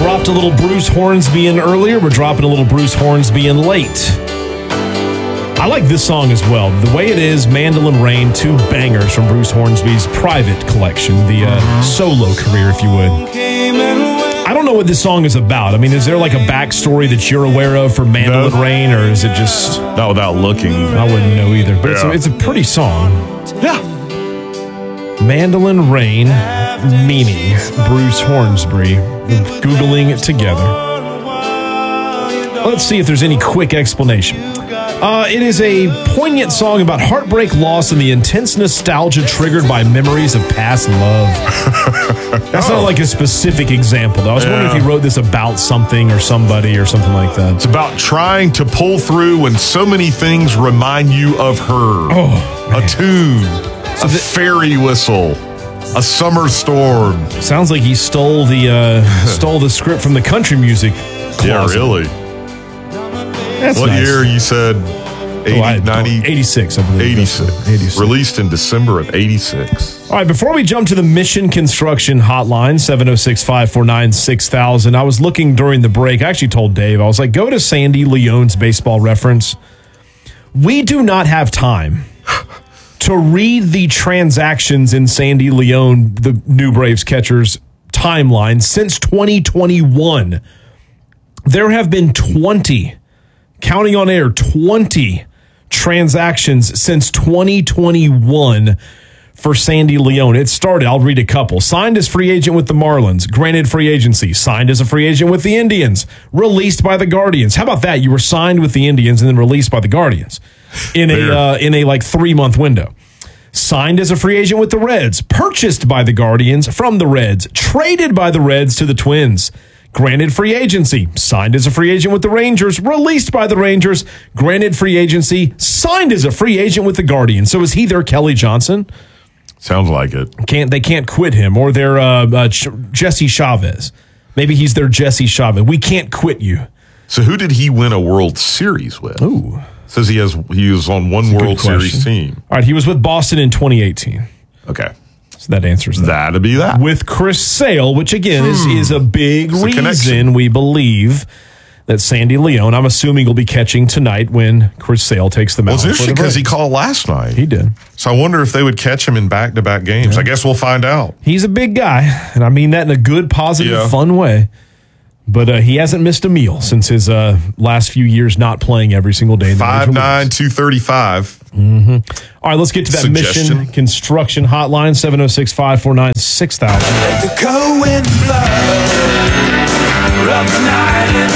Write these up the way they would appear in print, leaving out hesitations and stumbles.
dropped a little Bruce Hornsby in earlier. We're dropping a little Bruce Hornsby in late. I like this song as well. The Way It Is, Mandolin Rain, two bangers from Bruce Hornsby's private collection, the solo career, if you would. I don't know what this song is about. I mean, is there like a backstory that you're aware of for Mandolin Rain, or is it just... Not without looking. I wouldn't know either, but it's a pretty song. Yeah. Mandolin Rain, meaning Bruce Hornsby. Googling it together. Let's see if there's any quick explanation. It is a poignant song about heartbreak, loss, and the intense nostalgia triggered by memories of past love. That's not like a specific example, though. I was wondering if he wrote this about something or somebody or something like that. It's about trying to pull through when so many things remind you of her. Oh, man. A tune, a fairy whistle, a summer storm. Sounds like he stole the script from the country music closet. Yeah, really. That's what nice. year you said? 86, I believe. 86. Released in December of 86. All right, before we jump to the Mission Construction Hotline, 706-549-6000, I was looking during the break. I actually told Dave, I was like, go to Sandy Leon's Baseball Reference. We do not have time to read the transactions in Sandy Leon, the New Braves catcher's timeline, since 2021. There have been 20, counting on air, 20 transactions since 2021 for Sandy Leon. It started, I'll read a couple. Signed as free agent with the Marlins, granted free agency. Signed as a free agent with the Indians, released by the Guardians. How about that? You were signed with the Indians and then released by the Guardians in a like 3-month window. Signed as a free agent with the Reds, purchased by the Guardians from the Reds, traded by the Reds to the Twins. Granted free agency, signed as a free agent with the Rangers, released by the Rangers, granted free agency, signed as a free agent with the Guardians. So is he their Kelly Johnson? Sounds like it. They can't quit him, or their Jesse Chavez. Maybe he's their Jesse Chavez. We can't quit you. So who did he win a World Series with? Ooh. Says he was on one World Series team. All right, he was with Boston in 2018. Okay. So that answers that. That'd be that. With Chris Sale, which again is a big reason we believe that Sandy Leon, I'm assuming, will be catching tonight when Chris Sale takes the mound. Well, it's interesting because he called last night. He did. So I wonder if they would catch him in back-to-back games. Yeah. I guess we'll find out. He's a big guy, and I mean that in a good, positive, fun way. But he hasn't missed a meal since his last few years not playing every single day. 5'9", 235. Mm-hmm. All right, let's get to that Mission Construction Hotline, 706-549-6000. The Cohen blood, rough night in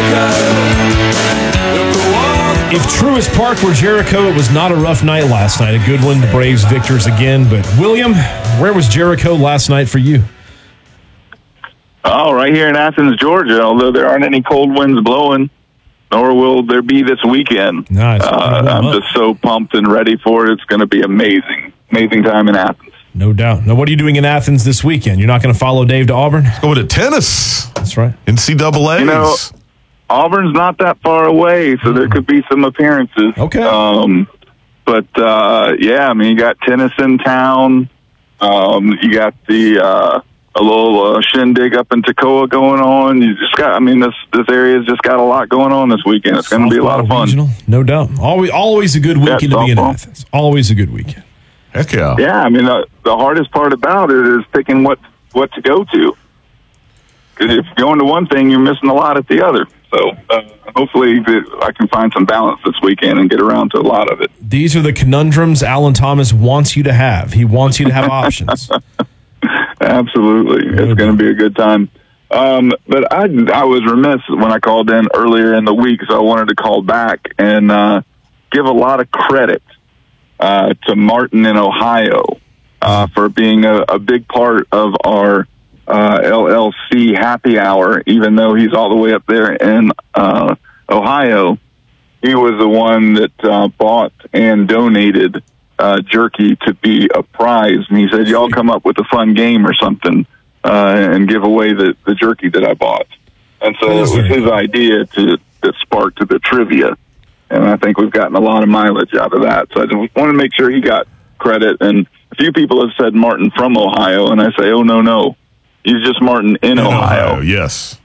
Jericho. If Truist Park were Jericho, it was not a rough night last night. A good one, the Braves victors again. But, William, where was Jericho last night for you? Oh, right here in Athens, Georgia, although there aren't any cold winds blowing, nor will there be this weekend. Nice. I'm just so pumped and ready for it. It's going to be amazing. Amazing time in Athens. No doubt. Now, what are you doing in Athens this weekend? You're not going to follow Dave to Auburn? Going to tennis. That's right. NCAAs. You know, Auburn's not that far away, so there could be some appearances. Okay. But I mean, you got tennis in town. You got a little shindig up in Toccoa going on. You just got, I mean, this area's just got a lot going on this weekend. It's going to be a lot of fun. Regional, no doubt. Always a good weekend to be in Athens. Always a good weekend. Heck yeah. Yeah, I mean, the hardest part about it is picking what to go to. Because if you're going to one thing, you're missing a lot at the other. So hopefully I can find some balance this weekend and get around to a lot of it. These are the conundrums Alan Thomas wants you to have. He wants you to have options. Absolutely. It's going to be a good time. But I was remiss when I called in earlier in the week, so I wanted to call back and give a lot of credit to Martin in Ohio for being a big part of our LLC happy hour, even though he's all the way up there in Ohio. He was the one that bought and donated jerky to be a prize, and he said, y'all come up with a fun game or something and give away the jerky that I bought. And so it was his idea that sparked the trivia, and I think we've gotten a lot of mileage out of that. So I just want to make sure he got credit. And a few people have said Martin from Ohio, and I say, oh, no, he's just Martin in Ohio. Yes.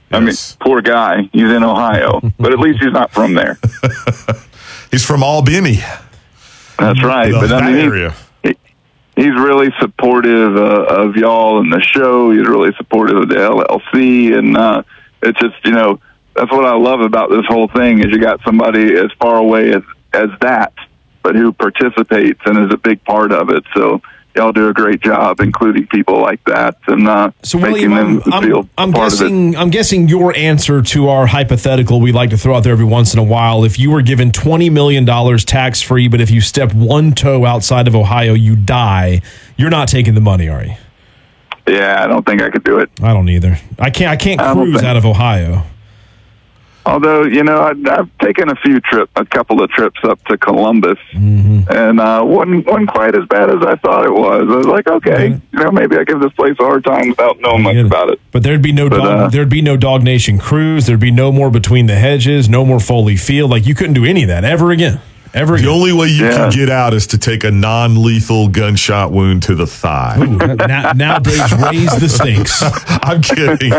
I mean, Yes. poor guy. He's in Ohio, but at least he's not from there. He's from Albany. That's right. But that I mean, area. he's really supportive of y'all and the show. He's really supportive of the LLC, and it's just, that's what I love about this whole thing is you got somebody as far away as that, but who participates and is a big part of it. So y'all do a great job including people like that and So making William, them feel I'm part of it. guessing your answer to our hypothetical we like to throw out there every once in a while. If you were given $20 million tax free, but if you step one toe outside of Ohio, you die. You're not taking the money, are you? Yeah, I don't think I could do it. I don't either. I can't don't cruise think- out of Ohio. Although, I've taken a couple of trips up to Columbus, Mm-hmm. and wasn't quite as bad as I thought it was. I was like, okay, maybe I give this place a hard time without knowing much about it. But there'd be no Dog Nation cruise. There'd be no more Between the Hedges, no more Foley Field. Like you couldn't do any of that ever again. The only way you can get out is to take a non-lethal gunshot wound to the thigh. Ooh, now Dave's raised the stakes. I'm kidding.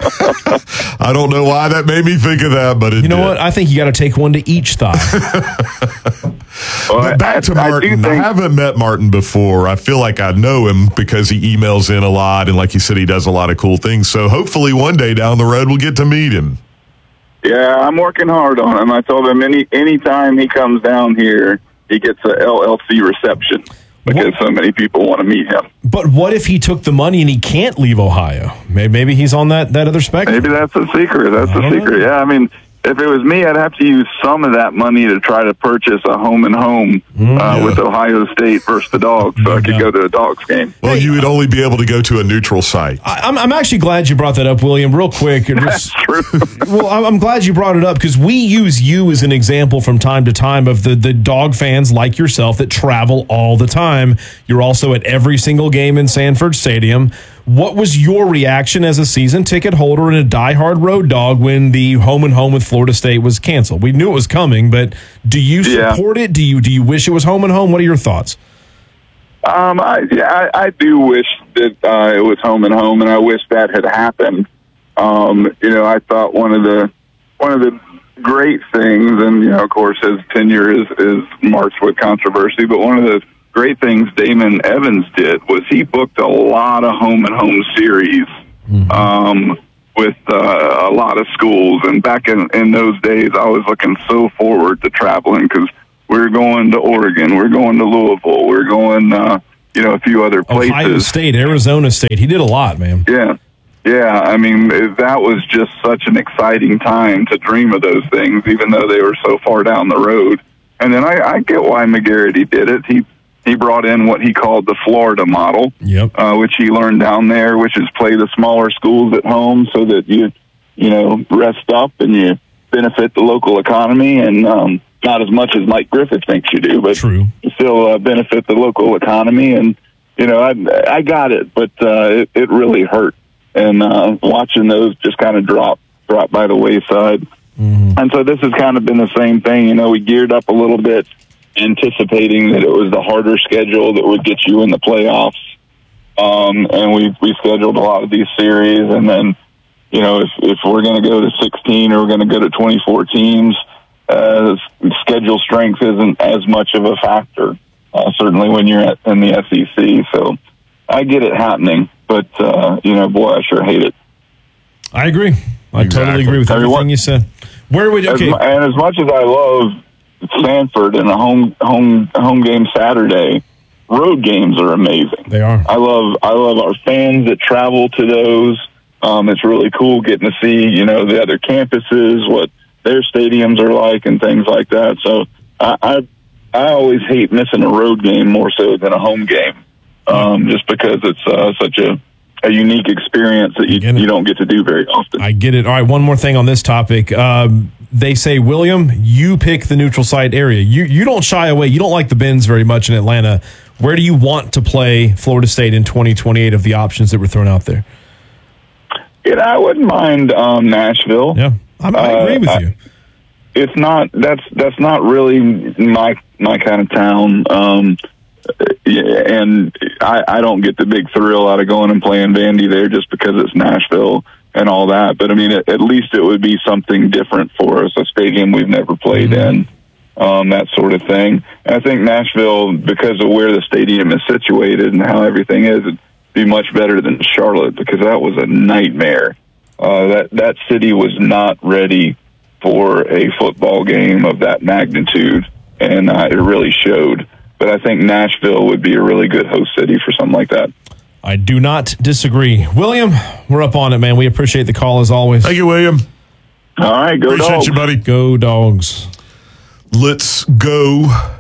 I don't know why that made me think of that, but it You know did. what? I think you got to take one to each thigh. Well, But back to I do Martin. I think- haven't met Martin before. I feel like I know him because he emails in a lot, and like you said, he does a lot of cool things. So hopefully one day down the road we'll get to meet him. Yeah, I'm working hard on him. I told him anytime he comes down here, he gets a LLC reception because so many people want to meet him. But what if he took the money and he can't leave Ohio? Maybe he's on that other spectrum. Maybe that's the secret. That's the I don't secret. know. Yeah, I mean, if it was me, I'd have to use some of that money to try to purchase a home and home with Ohio State versus the Dogs, so I could go to a Dogs game. Well, you would only be able to go to a neutral site. I'm actually glad you brought that up, William, real quick. That's true. Well, I'm glad you brought it up because we use you as an example from time to time of the dog fans like yourself that travel all the time. You're also at every single game in Sanford Stadium. What was your reaction as a season ticket holder and a diehard road dog when the home and home with Florida State was canceled? We knew it was coming, but do you support it? Do you wish it was home and home? What are your thoughts? I do wish that it was home and home, and I wish that had happened. I thought one of the great things, and of course his tenure is marked with controversy, but one of the great things Damon Evans did was he booked a lot of home and home series with a lot of schools. And back in those days, I was looking so forward to traveling because we're going to Oregon, we're going to Louisville, we're going, a few other places. Ohio State, Arizona State. He did a lot, man. Yeah. I mean, that was just such an exciting time to dream of those things, even though they were so far down the road. And then I get why McGarity did it. He brought in what he called the Florida model, which he learned down there, which is play the smaller schools at home so that you rest up and you benefit the local economy, and not as much as Mike Griffith thinks you do, but True. you still benefit the local economy. And I got it, but it really hurt, and watching those just kind of drop by the wayside. And so this has kind of been the same thing. We geared up a little bit, anticipating that it was the harder schedule that would get you in the playoffs. And we scheduled a lot of these series. And then, if we're going to go to 16 or we're going to go to 24 teams, schedule strength isn't as much of a factor, certainly when you're in the SEC. So I get it happening, but, boy, I sure hate it. I agree. I totally agree with everything you said. Where would and as much as I love Sanford and a home game Saturday, road games are amazing. They are. I love our fans that travel to those. It's really cool getting to see the other campuses, what their stadiums are like, and things like that. So I always hate missing a road game more so than a home game, just because it's such a unique experience that you don't get to do very often. I get it. All right, one more thing on this topic. They say, William, you pick the neutral site area. You don't shy away. You don't like the Benz very much in Atlanta. Where do you want to play Florida State in 2028 of the options that were thrown out there? I wouldn't mind Nashville. Yeah, I agree with you. It's not that's not really my kind of town. And I don't get the big thrill out of going and playing Vandy there just because it's Nashville. and all that. But I mean, at least it would be something different for us, a stadium we've never played in, that sort of thing. And I think Nashville, because of where the stadium is situated and how everything is, it'd be much better than Charlotte, because that was a nightmare. That city was not ready for a football game of that magnitude, and it really showed. But I think Nashville would be a really good host city for something like that. I do not disagree. William, we're up on it, man. We appreciate the call as always. Thank you, William. All right, go Appreciate Dogs. you, buddy. Go Dogs. Let's go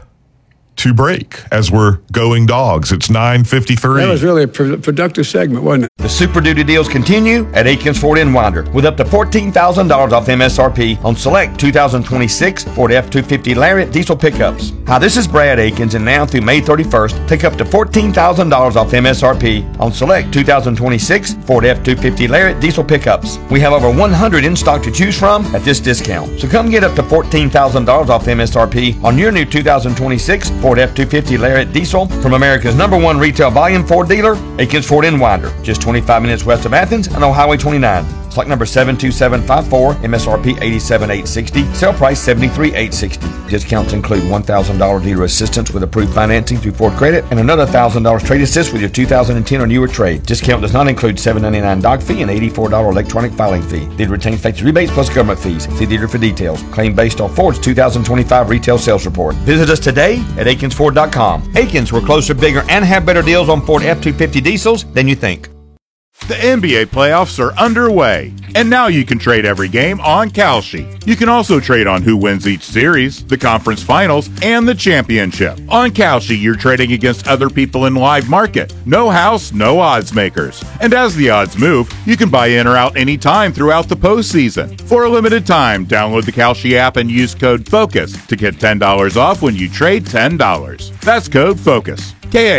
to break as we're going Dogs. It's 9:53. That was really a productive segment, wasn't it? The Super Duty deals continue at Aikens Ford in Winder with up to $14,000 off MSRP on select 2026 Ford F-250 Lariat diesel pickups. Hi, this is Brad Aikens, and now through May 31st, take up to $14,000 off MSRP on select 2026 Ford F-250 Lariat diesel pickups. We have over 100 in stock to choose from at this discount. So come get up to $14,000 off MSRP on your new 2026 Ford F-250 Lariat diesel from America's #1 retail volume Ford dealer, Aikens Ford in Winder, just 25 minutes west of Athens and on Highway 29. Select number 72754, MSRP $87,860, sale price $73,860. Discounts include $1,000 dealer assistance with approved financing through Ford Credit and another $1,000 trade assist with your 2010 or newer trade. Discount does not include $799 doc fee and $84 electronic filing fee. Dealer retains factory rebates plus government fees. See dealer for details. Claim based on Ford's 2025 retail sales report. Visit us today at AikensFord.com. Aikens, we're closer, bigger, and have better deals on Ford F-250 diesels than you think. The NBA playoffs are underway, and now you can trade every game on Kalshi. You can also trade on who wins each series, the conference finals, and the championship. On Kalshi, you're trading against other people in live market. No house, no odds makers. And as the odds move, you can buy in or out anytime throughout the postseason. For a limited time, download the Kalshi app and use code FOCUS to get $10 off when you trade $10. That's code FOCUS.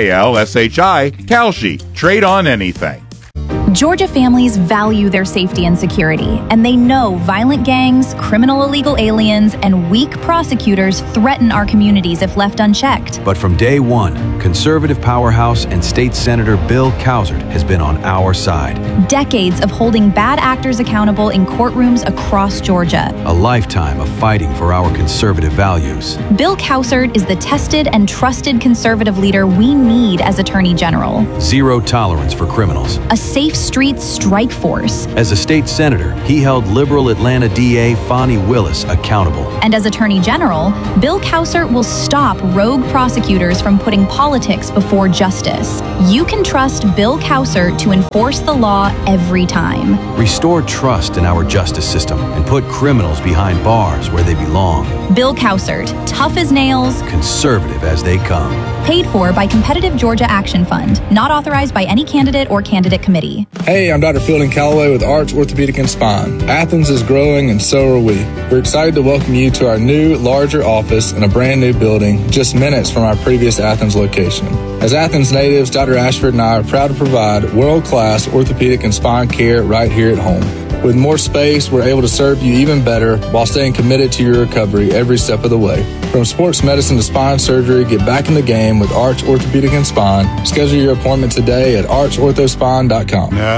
Kalshi, Kalshi. Trade on anything. Georgia families value their safety and security, and they know violent gangs, criminal illegal aliens, and weak prosecutors threaten our communities if left unchecked. But from day one, conservative powerhouse and state senator Bill Cowsert has been on our side. Decades of holding bad actors accountable in courtrooms across Georgia. A lifetime of fighting for our conservative values. Bill Cowsert is the tested and trusted conservative leader we need as Attorney General. Zero tolerance for criminals. A safe streets strike force. As a state senator, he held liberal Atlanta DA Fani Willis accountable. And as Attorney General, Bill Cowsert will stop rogue prosecutors from putting politics before justice. You can trust Bill Cowsert to enforce the law every time. Restore trust in our justice system and put criminals behind bars where they belong. Bill Cowsert, tough as nails, conservative as they come. Paid for by Competitive Georgia Action Fund. Not authorized by any candidate or candidate committee. Hey, I'm Dr. Fielding Calloway with Arch Orthopedic and Spine. Athens is growing and so are we. We're excited to welcome you to our new, larger office in a brand new building just minutes from our previous Athens location. As Athens natives, Dr. Ashford and I are proud to provide world-class orthopedic and spine care right here at home. With more space, we're able to serve you even better while staying committed to your recovery every step of the way. From sports medicine to spine surgery, get back in the game with Arch Orthopedic and Spine. Schedule your appointment today at archorthospine.com. No.